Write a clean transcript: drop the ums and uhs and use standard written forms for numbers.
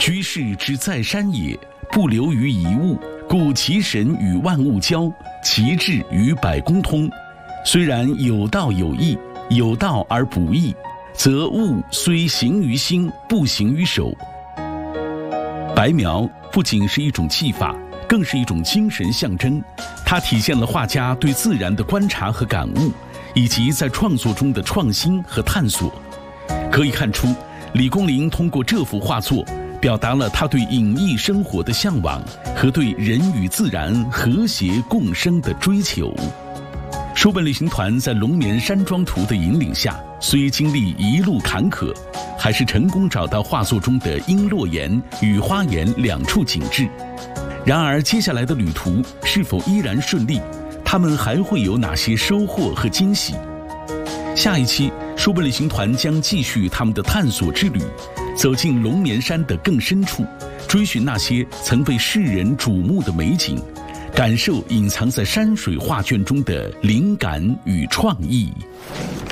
居士之在山也，不流于一物，故其神与万物交，其志与百公通。虽然有道有义，有道而不义，则物虽行于心，不行于手。白描不仅是一种技法，更是一种精神象征，它体现了画家对自然的观察和感悟，以及在创作中的创新和探索。可以看出，李公麟通过这幅画作，表达了他对隐逸生活的向往和对人与自然和谐共生的追求。书本旅行团在龙眠山庄图的引领下，虽经历一路坎坷，还是成功找到画作中的璎珞岩与花岩两处景致。然而接下来的旅途是否依然顺利？他们还会有哪些收获和惊喜？下一期书本旅行团将继续他们的探索之旅，走进龙眠山的更深处，追寻那些曾被世人瞩目的美景，感受隐藏在山水画卷中的灵感与创意。